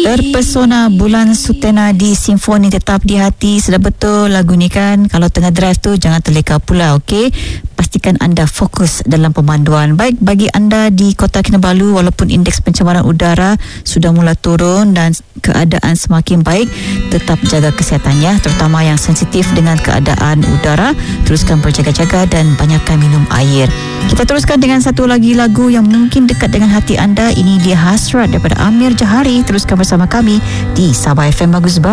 Terpesona bulan Sutena di Simfoni Tetap di Hati. Sudah betul lagu ni kan. Kalau tengah drive tu jangan terleka pula, okey? Pastikan anda fokus dalam pemanduan. Baik, bagi anda di Kota Kinabalu, walaupun indeks pencemaran udara sudah mula turun dan keadaan semakin baik, tetap jaga kesihatan ya, terutama yang sensitif dengan keadaan udara. Teruskan berjaga-jaga dan banyakkan minum air. Kita teruskan dengan satu lagi lagu yang mungkin dekat dengan hati anda. Ini dia Hasrat daripada Amir Jahari. Teruskan bersama kami di Sabah FM Bagus Bagus.